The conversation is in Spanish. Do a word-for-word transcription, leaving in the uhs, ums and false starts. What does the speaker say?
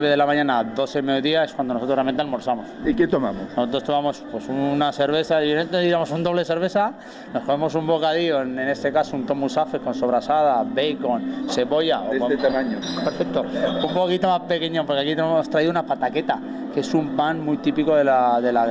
de la mañana, doce del mediodía es cuando nosotros realmente almorzamos. ¿Y qué tomamos? Nosotros tomamos pues una cerveza, digamos un doble cerveza, nos comemos un bocadillo, en, en este caso un tomusafe con sobrasada, bacon, cebolla. De o este con... tamaño. Perfecto. Un poquito más pequeño, porque aquí hemos traído una pataqueta, que es un pan muy típico de la, de la